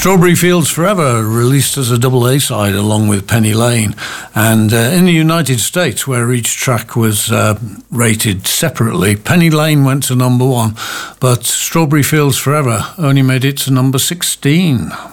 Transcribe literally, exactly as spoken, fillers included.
Strawberry Fields Forever, released as a double A-side along with Penny Lane. And uh, in the United States, where each track was uh, rated separately, Penny Lane went to number one, but Strawberry Fields Forever only made it to number sixteen.